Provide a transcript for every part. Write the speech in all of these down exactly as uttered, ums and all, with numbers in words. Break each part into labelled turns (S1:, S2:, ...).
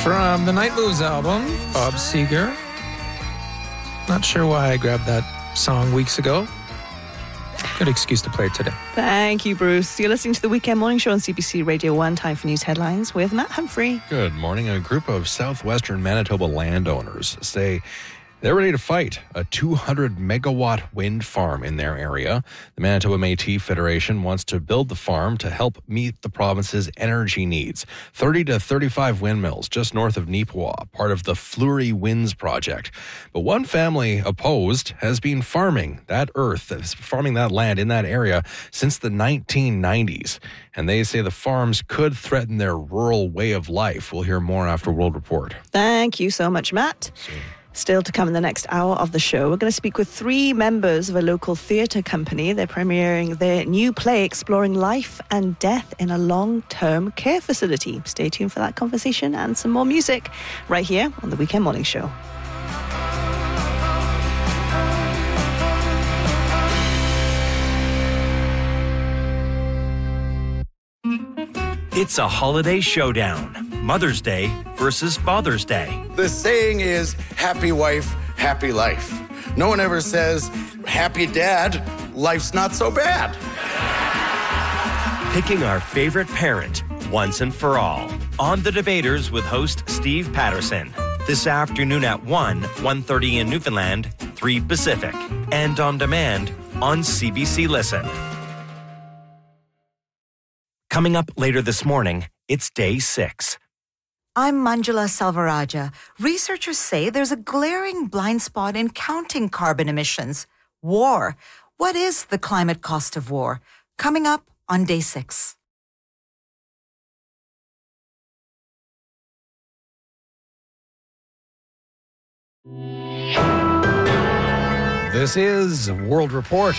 S1: From the Night Moves album, Bob Seger. Not sure why I grabbed that song weeks ago. Good excuse to play it today.
S2: Thank you, Bruce. You're listening to the Weekend Morning Show on C B C Radio one. Time for news headlines with Matt Humphrey.
S3: Good morning. A group of southwestern Manitoba landowners say they're ready to fight a two hundred megawatt wind farm in their area. The Manitoba Métis Federation wants to build the farm to help meet the province's energy needs. thirty to thirty-five windmills just north of Neepawa, part of the Fleury Winds project. But one family opposed has been farming that earth, farming that land in that area since the nineteen nineties. And they say the farms could threaten their rural way of life. We'll hear more after World Report.
S2: Thank you so much, Matt. Still to come in the next hour of the show, we're going to speak with three members of a local theatre company. They're premiering their new play exploring life and death in a long-term care facility. Stay tuned for that conversation and some more music right here on the Weekend Morning Show.
S4: It's a holiday showdown. Mother's Day versus Father's Day.
S5: The saying is, happy wife, happy life. No one ever says, happy dad, life's not so bad.
S4: Picking our favorite parent once and for all. On The Debaters with host Steve Patterson. This afternoon at one, one thirty in Newfoundland, three Pacific. And on demand on C B C Listen. Coming up later this morning, it's day six.
S6: I'm Manjula Salvaraja. Researchers say there's a glaring blind spot in counting carbon emissions. War. What is the climate cost of war? Coming up on day six.
S7: This is World Report.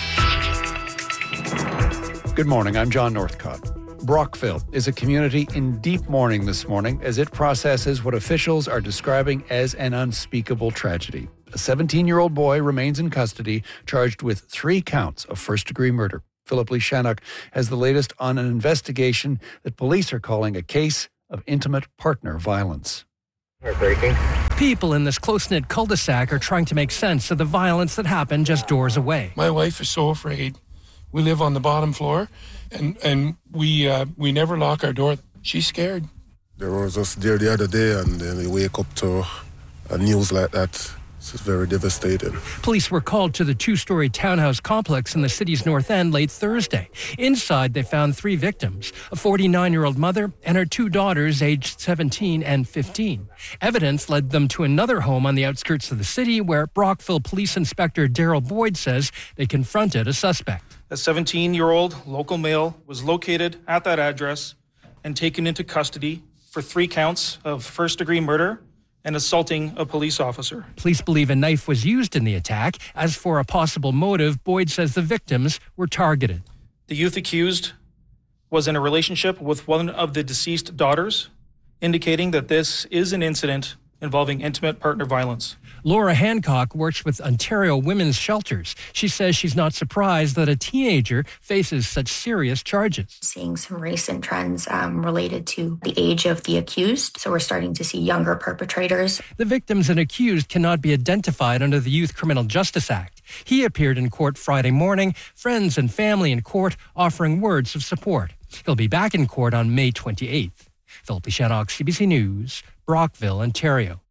S7: Good morning, I'm John Northcott. Brockville is a community in deep mourning this morning as it processes what officials are describing as an unspeakable tragedy. A seventeen-year-old boy remains in custody, charged with three counts of first-degree murder. Philip Lee Shannock has the latest on an investigation that police are calling a case of intimate partner violence.
S8: Heartbreaking.
S9: People in this close-knit cul-de-sac are trying to make sense of the violence that happened just doors away.
S8: My wife is so afraid. We live on the bottom floor, and and we uh, we never lock our door. She's scared.
S10: There was us there the other day, and then we wake up to a news like that. It's very devastating.
S9: Police were called to the two-story townhouse complex in the city's north end late Thursday. Inside, they found three victims, a forty-nine-year-old mother and her two daughters aged seventeen and fifteen. Evidence led them to another home on the outskirts of the city where Brockville Police Inspector Daryl Boyd says they confronted a suspect.
S11: A seventeen-year-old local male was located at that address and taken into custody for three counts of first-degree murder and assaulting a police officer.
S9: Police believe a knife was used in the attack. As for a possible motive, Boyd says the victims were targeted.
S11: The youth accused was in a relationship with one of the deceased daughters, indicating that this is an incident involving intimate partner violence.
S9: Laura Hancock works with Ontario Women's Shelters. She says she's not surprised that a teenager faces such serious charges.
S12: Seeing some recent trends um, related to the age of the accused. So we're starting to see younger perpetrators.
S9: The victims and accused cannot be identified under the Youth Criminal Justice Act. He appeared in court Friday morning, friends and family in court offering words of support. He'll be back in court on May twenty-eighth. Philip Shannock, C B C News, Brockville, Ontario.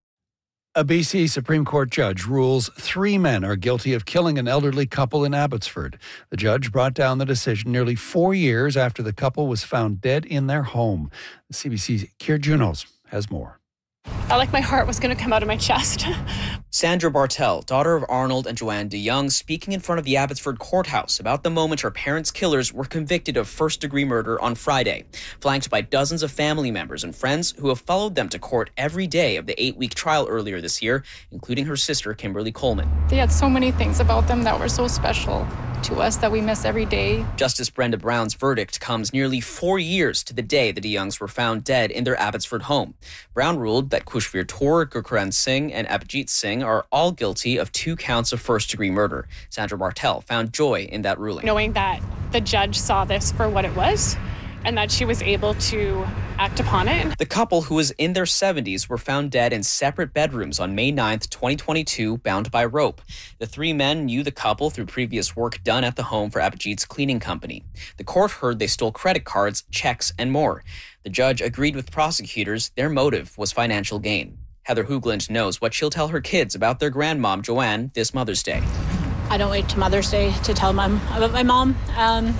S7: A B C Supreme Court judge rules three men are guilty of killing an elderly couple in Abbotsford. The judge brought down the decision nearly four years after the couple was found dead in their home. The C B C's Keir Junos has more.
S13: I felt like my heart was going to come out of my chest.
S14: Sandra Bartel, daughter of Arnold and Joanne DeYoung, speaking in front of the Abbotsford courthouse about the moment her parents' killers were convicted of first-degree murder on Friday, flanked by dozens of family members and friends who have followed them to court every day of the eight-week trial earlier this year, including her sister, Kimberly Coleman.
S13: They had so many things about them that were so special to us that we miss every day.
S14: Justice Brenda Brown's verdict comes nearly four years to the day the DeYoungs were found dead in their Abbotsford home. Brown ruled that Kushveer Kaur, Gurcharan Singh, and Abhijit Singh are all guilty of two counts of first-degree murder. Sandra Bartel found joy in that ruling.
S13: Knowing that the judge saw this for what it was, and that she was able to act upon it.
S14: The couple, who was in their seventies, were found dead in separate bedrooms on May ninth, twenty twenty-two, bound by rope. The three men knew the couple through previous work done at the home for Abhijit's cleaning company. The court heard they stole credit cards, checks, and more. The judge agreed with prosecutors their motive was financial gain. Heather Hoogland knows what she'll tell her kids about their grandmom, Joanne, this Mother's Day.
S15: I don't wait to Mother's Day to tell them about my mom. Um,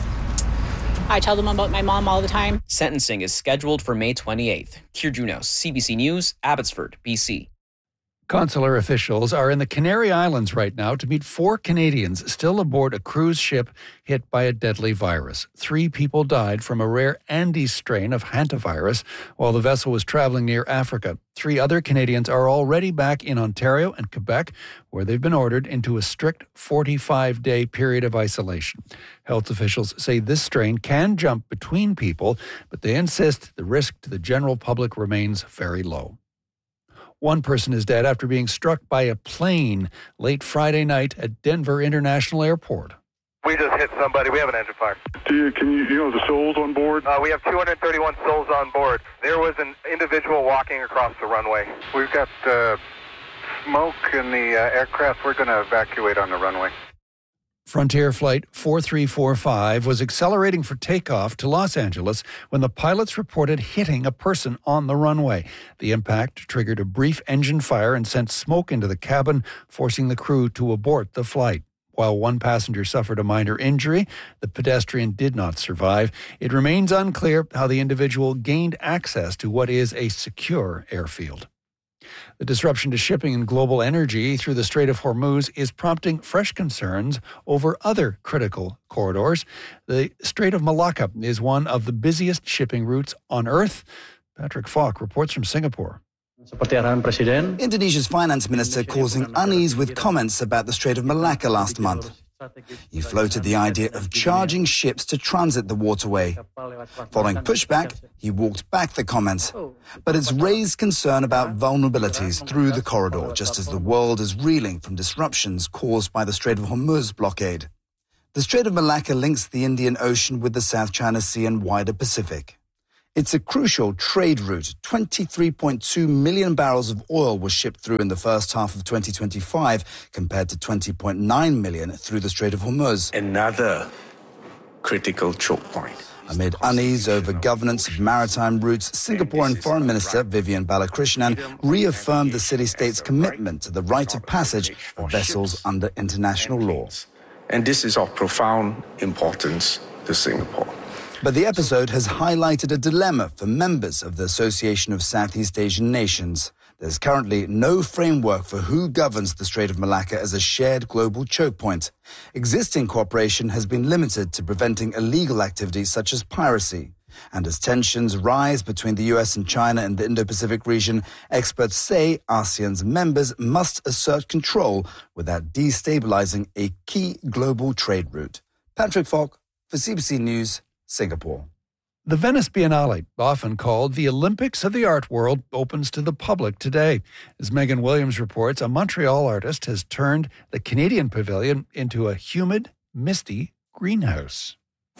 S15: I tell them about my mom all the time.
S14: Sentencing is scheduled for May twenty-eighth. Keir Junos, C B C News, Abbotsford, B C.
S7: Consular officials are in the Canary Islands right now to meet four Canadians still aboard a cruise ship hit by a deadly virus. Three people died from a rare Andes strain of hantavirus while the vessel was traveling near Africa. Three other Canadians are already back in Ontario and Quebec, where they've been ordered into a strict forty-five day period of isolation. Health officials say this strain can jump between people, but they insist the risk to the general public remains very low. One person is dead after being struck by a plane late Friday night at Denver International Airport.
S16: We just hit somebody. We have an engine fire.
S17: Do you, can you, you know the souls on board?
S16: Uh, we have two hundred thirty-one souls on board. There was an individual walking across the runway.
S17: We've got uh, smoke in the uh, aircraft. We're going to evacuate on the runway.
S7: Frontier Flight four three four five was accelerating for takeoff to Los Angeles when the pilots reported hitting a person on the runway. The impact triggered a brief engine fire and sent smoke into the cabin, forcing the crew to abort the flight. While one passenger suffered a minor injury, the pedestrian did not survive. It remains unclear how the individual gained access to what is a secure airfield. The disruption to shipping and global energy through the Strait of Hormuz is prompting fresh concerns over other critical corridors. The Strait of Malacca is one of the busiest shipping routes on Earth. Patrick Falk reports from Singapore.
S18: Indonesia's finance minister causing unease with comments about the Strait of Malacca last month. He floated the idea of charging ships to transit the waterway. Following pushback, he walked back the comments. But it's raised concern about vulnerabilities through the corridor, just as the world is reeling from disruptions caused by the Strait of Hormuz blockade. The Strait of Malacca links the Indian Ocean with the South China Sea and wider Pacific. It's a crucial trade route. twenty-three point two million barrels of oil was shipped through in the first half of twenty twenty-five, compared to twenty point nine million through the Strait of Hormuz.
S19: Another critical choke point.
S18: Amid unease over governance of maritime routes, Singaporean Foreign Minister Vivian Balakrishnan reaffirmed the city-state's commitment to the right of passage for vessels under international law.
S19: And this is of profound importance to Singapore.
S18: But the episode has highlighted a dilemma for members of the Association of Southeast Asian Nations. There's currently no framework for who governs the Strait of Malacca as a shared global choke point. Existing cooperation has been limited to preventing illegal activities such as piracy. And as tensions rise between the U S and China in the Indo-Pacific region, experts say ASEAN's members must assert control without destabilizing a key global trade route. Patrick Falk for C B C News, Singapore.
S7: The Venice Biennale, often called the Olympics of the art world, opens to the public today. As Megan Williams reports, a Montreal artist has turned the Canadian Pavilion into a humid, misty greenhouse.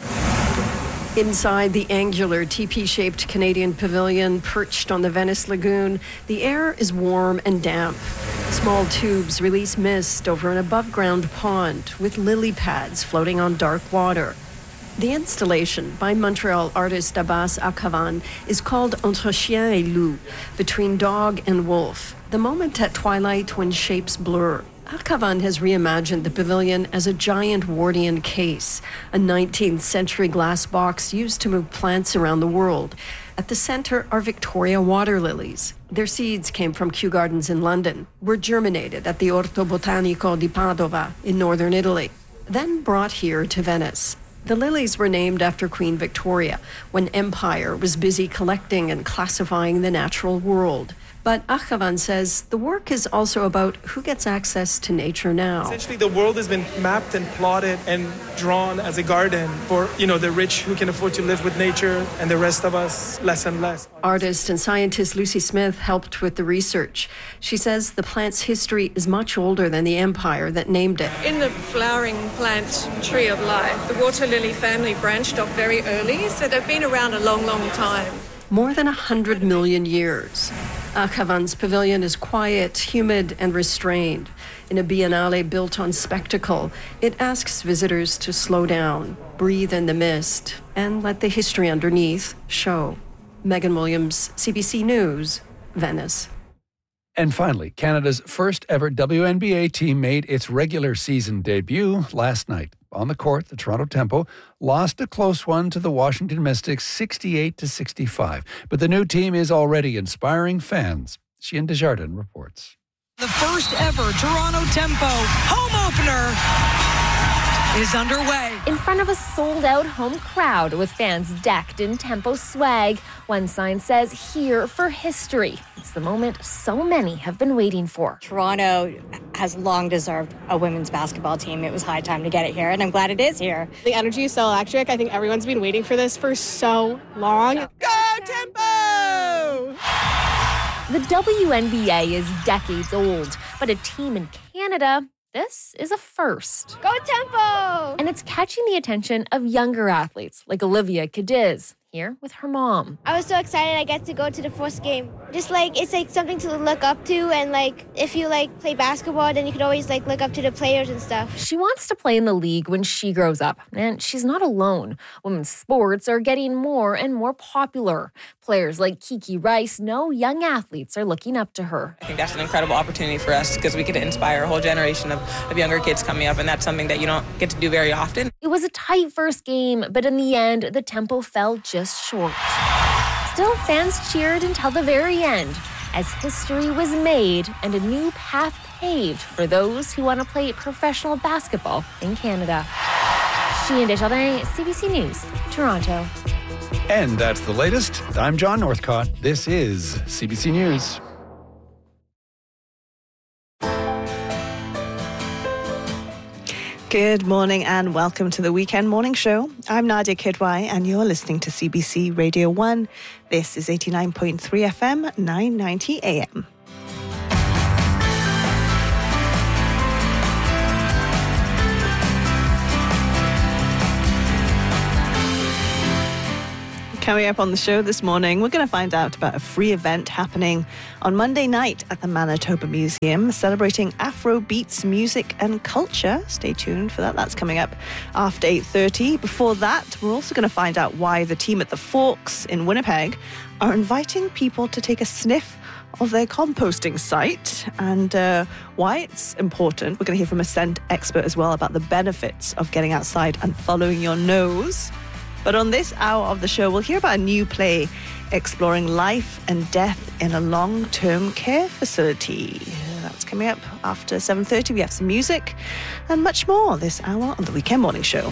S20: Inside the angular T P-shaped Canadian Pavilion perched on the Venice Lagoon, the air is warm and damp. Small tubes release mist over an above-ground pond with lily pads floating on dark water. The installation by Montreal artist Abbas Akavan is called Entre Chien et Loup, between dog and wolf, the moment at twilight when shapes blur. Akavan has reimagined the pavilion as a giant Wardian case, a nineteenth century glass box used to move plants around the world. At the center are Victoria water lilies. Their seeds came from Kew Gardens in London, were germinated at the Orto Botanico di Padova in northern Italy, then brought here to Venice. The lilies were named after Queen Victoria when empire was busy collecting and classifying the natural world. But Achavan says the work is also about who gets access to nature now.
S21: Essentially, the world has been mapped and plotted and drawn as a garden for, you know, the rich who can afford to live with nature and the rest of us less and less.
S20: Artist and scientist Lucy Smith helped with the research. She says the plant's history is much older than the empire that named it.
S22: In the flowering plant tree of life, the water lily family branched off very early, so they've been around a long, long time.
S20: More than a hundred million years. Achavan's pavilion is quiet, humid, and restrained. In a biennale built on spectacle, it asks visitors to slow down, breathe in the mist, and let the history underneath show. Megan Williams, C B C News, Venice.
S7: And finally, Canada's first ever W N B A team made its regular season debut last night. On the court, the Toronto Tempo lost a close one to the Washington Mystics sixty-eight to sixty-five. But the new team is already inspiring fans. Sheehan Desjardins reports.
S23: The first ever Toronto Tempo home opener is underway.
S24: In front of a sold-out home crowd with fans decked in Tempo swag, one sign says, "Here for history." It's the moment so many have been waiting for.
S25: Toronto has long deserved a women's basketball team. It was high time to get it here, and I'm glad it is here.
S26: The energy is so electric. I think everyone's been waiting for this for so long.
S23: Go Tempo!
S24: The W N B A is decades old, but a team in Canada, this is a first.
S27: Go Tempo!
S24: And it's catching the attention of younger athletes like Olivia Cadiz, here with her mom.
S27: I was so excited I get to go to the first game. Just like, it's like something to look up to, and like, if you like play basketball, then you could always like look up to the players and stuff.
S24: She wants to play in the league when she grows up, and she's not alone. Women's sports are getting more and more popular. Players like Kiki Rice know young athletes are looking up to her.
S28: I think that's an incredible opportunity for us because we get to inspire a whole generation of, of younger kids coming up, and that's something that you don't get to do very often.
S24: It was a tight first game, but in the end, the Tempo fell just short. Still, fans cheered until the very end as history was made and a new path paved for those who want to play professional basketball in Canada. Sheehan Desjardins, C B C News, Toronto.
S7: And that's the latest. I'm John Northcott. This is C B C News.
S2: Good morning and welcome to the Weekend Morning Show. I'm Nadia Kidwai and you're listening to C B C Radio one. This is eighty-nine point three F M, nine ninety A M. Coming up on the show this morning, we're going to find out about a free event happening on Monday night at the Manitoba Museum, celebrating Afrobeats music and culture. Stay tuned for that. That's coming up after eight thirty. Before that, we're also going to find out why the team at the Forks in Winnipeg are inviting people to take a sniff of their composting site and uh, why it's important. We're going to hear from a scent expert as well about the benefits of getting outside and following your nose. But on this hour of the show, we'll hear about a new play exploring life and death in a long-term care facility. That's coming up after seven thirty. We have some music and much more this hour on the Weekend Morning Show.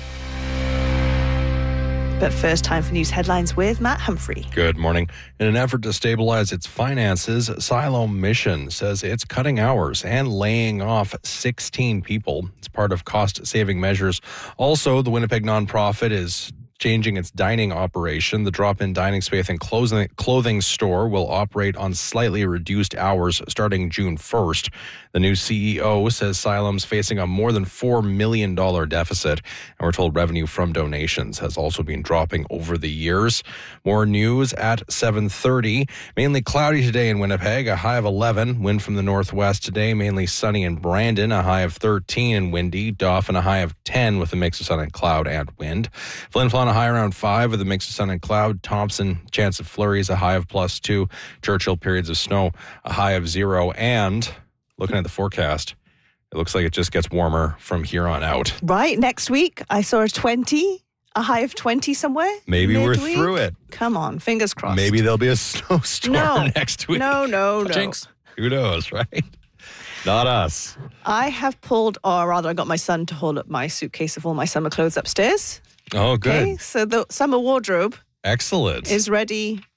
S2: But first, time for news headlines with Matt Humphrey.
S3: Good morning. In an effort to stabilize its finances, Siloam Mission says it's cutting hours and laying off sixteen people. It's part of cost-saving measures. Also, the Winnipeg nonprofit is changing its dining operation. The drop-in dining space and clothing, clothing store will operate on slightly reduced hours starting June first. The new C E O says Siloam's facing a more than four million dollars deficit, and we're told revenue from donations has also been dropping over the years. More news at seven thirty. Mainly cloudy today in Winnipeg, a high of eleven. Wind from the northwest today, mainly sunny in Brandon, a high of thirteen, and windy. Dauphin, a high of ten with a mix of sun and cloud and wind. Flin Flon, a high around five with a mix of sun and cloud. Thompson, chance of flurries, a high of plus two. Churchill, periods of snow, a high of zero. And looking at the forecast, it looks like it just gets warmer from here on out.
S2: Right, next week I saw a twenty, a high of twenty somewhere.
S3: Maybe
S2: midweek.
S3: We're through it.
S2: Come on, fingers crossed.
S3: Maybe there'll be a snowstorm
S2: no.
S3: next week.
S2: No, no, no.
S3: Jinx. Who knows, right? Not us.
S2: I have pulled, or rather I got my son to hold up my suitcase of all my summer clothes upstairs.
S3: Oh, good.
S2: Okay, so the summer wardrobe
S3: Excellent.
S2: is ready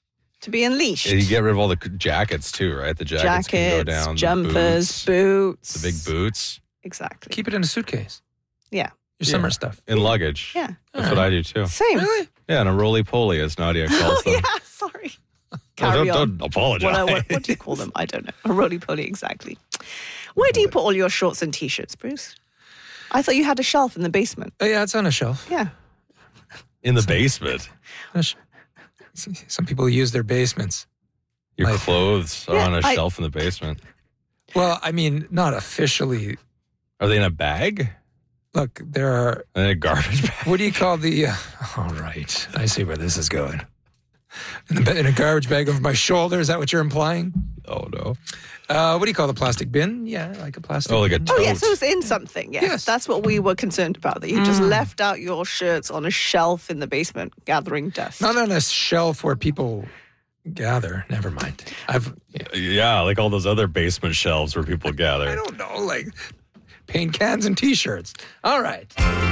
S2: to be unleashed.
S3: You get rid of all the jackets too, right? The jackets, can go
S2: Jackets,
S3: down.
S2: jumpers,
S3: the boots,
S2: boots.
S3: the big boots.
S2: Exactly.
S7: Keep it in a suitcase.
S2: Yeah.
S7: Your summer stuff.
S3: In luggage.
S2: Yeah.
S3: That's what I do too.
S2: Same.
S7: Really?
S3: Yeah, and a roly-poly, as Nadia calls them.
S2: Yeah, sorry.
S3: Oh,
S2: Carry
S3: don't,
S2: on.
S3: don't apologize.
S2: What, I- what, what do you call them? I don't know. A roly-poly, exactly. Where do you put all your shorts and T-shirts, Bruce? I thought you had a shelf in the basement.
S7: Oh, yeah, it's on a shelf.
S2: Yeah.
S3: In the basement.
S7: Some people use their basements.
S3: Your
S7: Like-
S3: clothes are
S2: Yeah,
S3: on a
S2: I-
S3: shelf in the basement.
S7: Well, I mean, not officially.
S3: Are they in a bag?
S7: Look, there are.
S3: In a garbage bag?
S7: What do you call the? Uh, all right, I see where this is going. In, the, in a garbage bag over my shoulder. Is that what you're implying?
S3: Oh no.
S7: Uh, what do you call the plastic bin? Yeah, like a plastic.
S3: Oh, like a
S7: bin.
S2: Oh, yes, it was in something. Yes.
S7: Yes.
S2: That's what we were concerned about, that you just
S7: Mm.
S2: left out your shirts on a shelf in the basement gathering dust.
S7: Not on a shelf where people gather. Never mind. I've. Yeah.
S3: Yeah, like all those other basement shelves where people gather.
S7: I don't know, like paint cans and T-shirts. All right.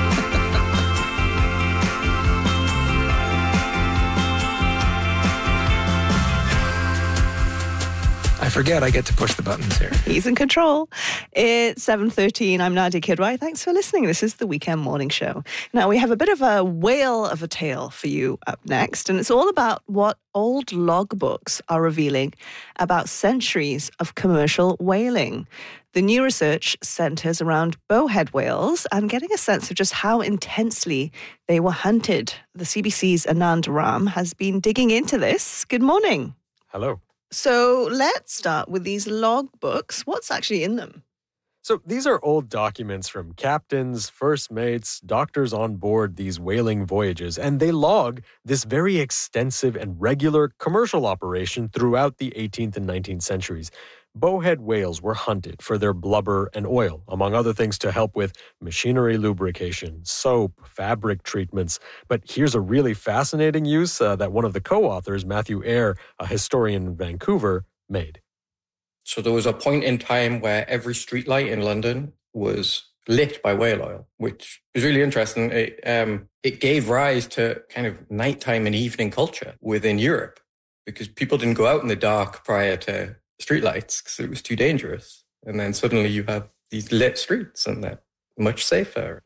S7: I forget I get to push the buttons here.
S2: He's in control. It's seven thirteen. I'm Nadia Kidwai. Thanks for listening. This is the Weekend Morning Show. Now, we have a bit of a whale of a tale for you up next, and it's all about what old logbooks are revealing about centuries of commercial whaling. The new research centers around bowhead whales and getting a sense of just how intensely they were hunted. The C B C's Anand Ram has been digging into this. Good morning.
S1: Hello.
S2: So let's start with these logbooks. What's actually in them?
S1: So these are old documents from captains, first mates, doctors on board these whaling voyages, and they log this very extensive and regular commercial operation throughout the eighteenth and nineteenth centuries. Bowhead whales were hunted for their blubber and oil, among other things to help with machinery lubrication, soap, fabric treatments. But here's a really fascinating use uh, that one of the co-authors, Matthew Eyre, a historian in Vancouver, made.
S4: So there was a point in time where every streetlight in London was lit by whale oil, which is really interesting. It, um, it gave rise to kind of nighttime and evening culture within Europe because people didn't go out in the dark prior to streetlights because it was too dangerous. And then suddenly you have these lit streets and they're much safer.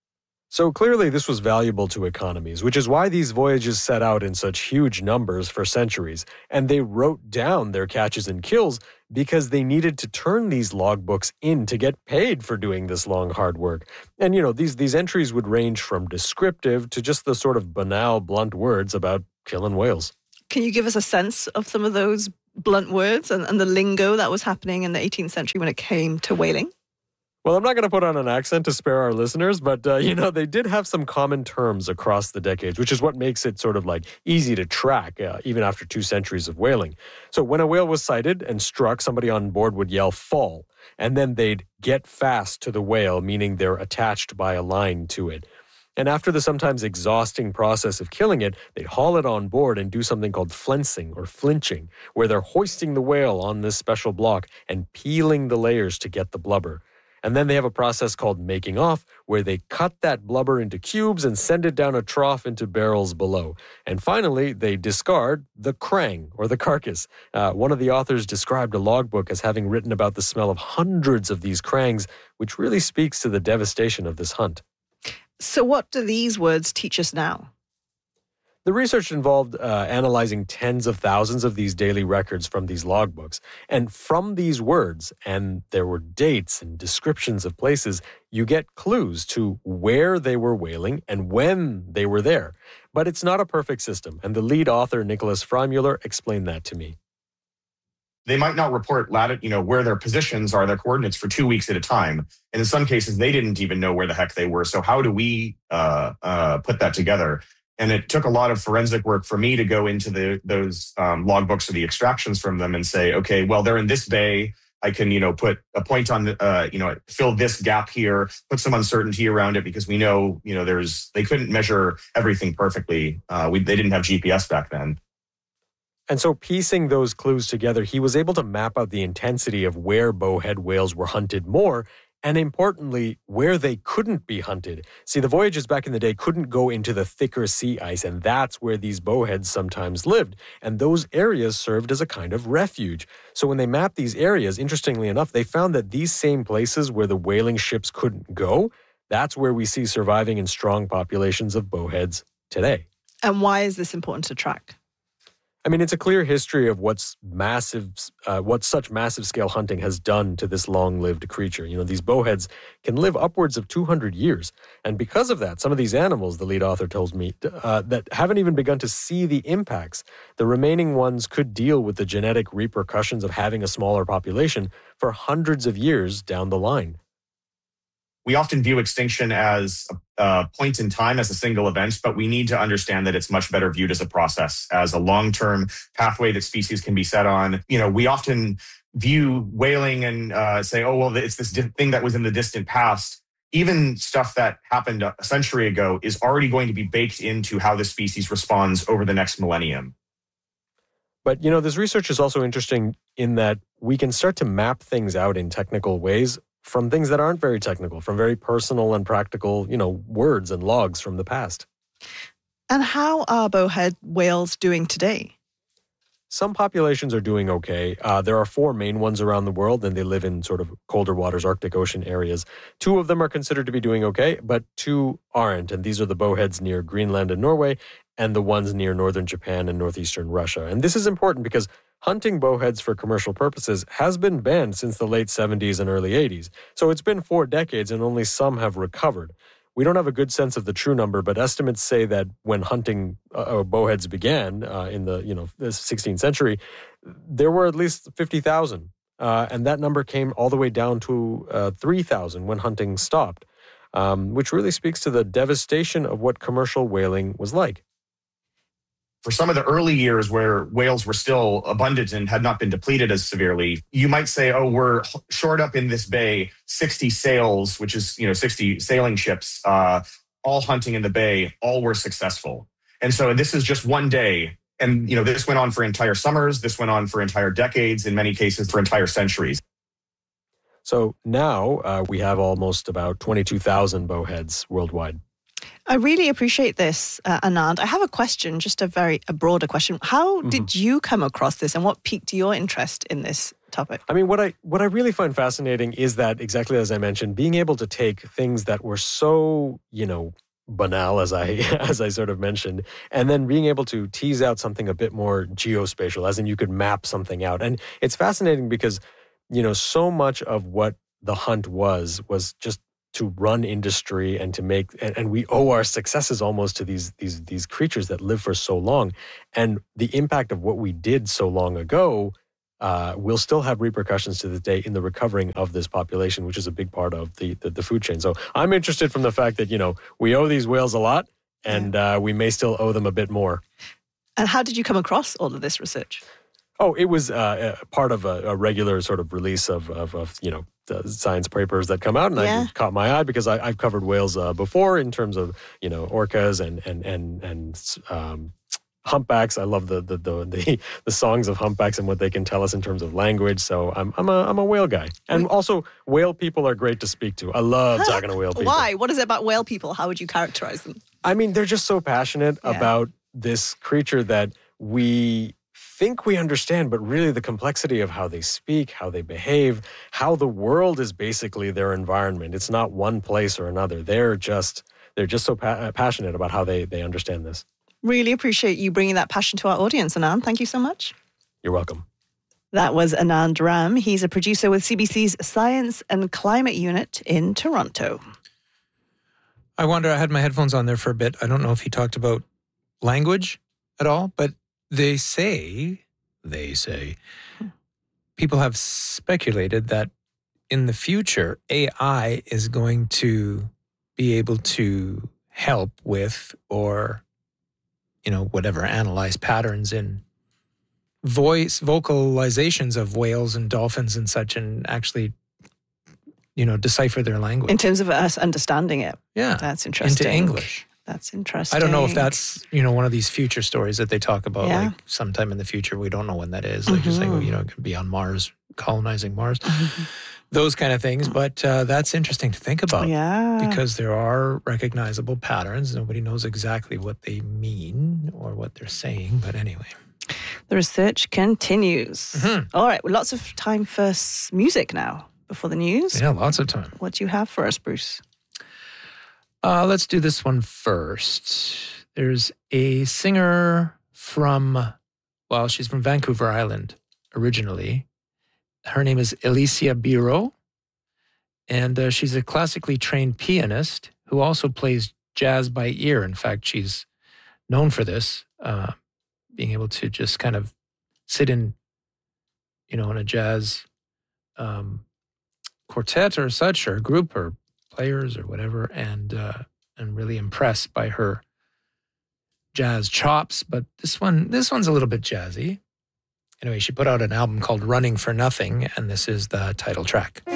S1: So clearly this was valuable to economies, which is why these voyages set out in such huge numbers for centuries. And they wrote down their catches and kills because they needed to turn these logbooks in to get paid for doing this long, hard work. And, you know, these, these entries would range from descriptive to just the sort of banal, blunt words about killing whales.
S2: Can you give us a sense of some of those blunt words and, and the lingo that was happening in the eighteenth century when it came to whaling?
S1: Well, I'm not going to put on an accent to spare our listeners, but, uh, you know, they did have some common terms across the decades, which is what makes it sort of like easy to track, uh, even after two centuries of whaling. So when a whale was sighted and struck, somebody on board would yell, fall, and then they'd get fast to the whale, meaning they're attached by a line to it. And after the sometimes exhausting process of killing it, they'd haul it on board and do something called flensing or flinching, where they're hoisting the whale on this special block and peeling the layers to get the blubber. And then they have a process called making off, where they cut that blubber into cubes and send it down a trough into barrels below. And finally, they discard the crang, or the carcass. Uh, one of the authors described a logbook as having written about the smell of hundreds of these crangs, which really speaks to the devastation of this hunt.
S2: So what do these words teach us now?
S1: The research involved uh, analyzing tens of thousands of these daily records from these logbooks. And from these words, and there were dates and descriptions of places, you get clues to where they were whaling and when they were there. But it's not a perfect system, and the lead author, Nicholas Freimuller, explained that to me.
S5: They might not report latitude, you know, where their positions are, their coordinates for two weeks at a time. And in some cases, they didn't even know where the heck they were. So how do we uh, uh, put that together? And it took a lot of forensic work for me to go into the those um, logbooks or the extractions from them and say, okay, well, they're in this bay. I can, you know, put a point on, the, uh, you know, fill this gap here, put some uncertainty around it because we know, you know, there's, they couldn't measure everything perfectly. Uh, we, they didn't have G P S back then.
S1: And so piecing those clues together, he was able to map out the intensity of where bowhead whales were hunted more and importantly, where they couldn't be hunted. See, the voyages back in the day couldn't go into the thicker sea ice, and that's where these bowheads sometimes lived. And those areas served as a kind of refuge. So when they mapped these areas, interestingly enough, they found that these same places where the whaling ships couldn't go, that's where we see surviving and strong populations of bowheads today.
S2: And why is this important to track?
S1: I mean, it's a clear history of what's massive, uh, what such massive scale hunting has done to this long-lived creature. You know, these bowheads can live upwards of two hundred years. And because of that, some of these animals, the lead author told me, uh, that haven't even begun to see the impacts. The remaining ones could deal with the genetic repercussions of having a smaller population for hundreds of years down the line.
S5: We often view extinction as a point in time, as a single event, but we need to understand that it's much better viewed as a process, as a long-term pathway that species can be set on. You know, we often view whaling and uh, say, oh, well, it's this di- thing that was in the distant past. Even stuff that happened a century ago is already going to be baked into how the species responds over the next millennium.
S1: But, you know, this research is also interesting in that we can start to map things out in technical ways from things that aren't very technical, from very personal and practical, you know, words and logs from the past.
S2: And how are bowhead whales doing today?
S1: Some populations are doing okay. Uh, there are four main ones around the world, and they live in sort of colder waters, Arctic Ocean areas. Two of them are considered to be doing okay, but two aren't. And these are the bowheads near Greenland and Norway, and the ones near northern Japan and northeastern Russia. And this is important because hunting bowheads for commercial purposes has been banned since the late seventies and early eighties. So it's been four decades and only some have recovered. We don't have a good sense of the true number, but estimates say that when hunting uh, bowheads began uh, in the you know the sixteenth century, there were at least fifty thousand. Uh, and that number came all the way down to uh, three thousand when hunting stopped, um, which really speaks to the devastation of what commercial whaling was like.
S5: For some of the early years where whales were still abundant and had not been depleted as severely, you might say, oh, we're shored up in this bay, sixty sails, which is, you know, sixty sailing ships, uh, all hunting in the bay, all were successful. And so this is just one day. And, you know, this went on for entire summers. This went on for entire decades, in many cases for entire centuries.
S1: So now uh, we have almost about twenty-two thousand bowheads worldwide.
S2: I really appreciate this, uh, Anand. I have a question, just a very a broader question. How mm-hmm. did you come across this, and what piqued your interest in this topic?
S1: I mean, what I what I really find fascinating is that, exactly as I mentioned, being able to take things that were so, you know, banal, as I as I sort of mentioned, and then being able to tease out something a bit more geospatial, as in you could map something out. And it's fascinating because, you know, so much of what the hunt was was just to run industry and to make, and, and we owe our successes almost to these these these creatures that live for so long. And the impact of what we did so long ago uh, will still have repercussions to this day in the recovering of this population, which is a big part of the, the, the food chain. So I'm interested from the fact that, you know, we owe these whales a lot, and uh, we may still owe them a bit more.
S2: And how did you come across all of this research?
S1: Oh, it was uh, part of a, a regular sort of release of, of, of you know, the science papers that come out, and
S2: yeah.
S1: I caught my eye because I, I've covered whales uh, before in terms of, you know, orcas and and and and um, humpbacks. I love the the, the the the songs of humpbacks and what they can tell us in terms of language. So I'm I'm a I'm a whale guy, and also whale people are great to speak to. I love talking to whale people.
S2: Why? What is it about whale people? How would you characterize them?
S1: I mean, they're just so passionate yeah. about this creature that we think we understand, but really the complexity of how they speak, how they behave, how the world is basically their environment. It's not one place or another. They're just they're just so pa- passionate about how they, they understand this.
S2: Really appreciate you bringing that passion to our audience, Anand. Thank you so much.
S1: You're welcome.
S2: That was Anand Ram. He's a producer with C B C's Science and Climate Unit in Toronto.
S6: I wonder, I had my headphones on there for a bit. I don't know if he talked about language at all, but They say, they say, people have speculated that in the future, A I is going to be able to help with, or, you know, whatever, analyze patterns in voice, vocalizations of whales and dolphins and such, and actually, you know, decipher their language.
S2: In terms of us understanding it.
S6: Yeah.
S2: That's interesting.
S6: Into English.
S2: That's interesting.
S6: I don't know if that's, you know, one of these future stories that they talk about,
S2: yeah.
S6: like sometime in the future. We don't know when that is. Like mm-hmm. just like, you know, it could be on Mars, colonizing Mars. Mm-hmm. those kind of things. But uh, that's interesting to think about.
S2: Yeah.
S6: Because there are recognizable patterns. Nobody knows exactly what they mean or what they're saying. But anyway.
S2: The research continues.
S6: Mm-hmm.
S2: All right, well, lots of time for s- music now before the news.
S6: Yeah, lots of time.
S2: What do you have for us, Bruce?
S6: Uh, let's do this one first. There's a singer from, well, she's from Vancouver Island originally. Her name is Alicia Biro, and uh, she's a classically trained pianist who also plays jazz by ear. In fact, she's known for this, uh, being able to just kind of sit in, you know, in a jazz um, quartet or such, or group, or players, or whatever, and uh, and really impressed by her jazz chops. But this one, this one's a little bit jazzy. Anyway, she put out an album called Running for Nothing, and this is the title track.